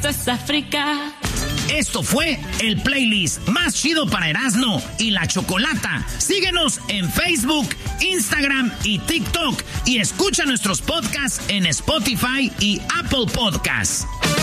Es África. Esto fue el playlist más chido para Erasmo y la Chocolata. Síguenos en Facebook, Instagram y TikTok y escucha nuestros podcasts en Spotify y Apple Podcasts.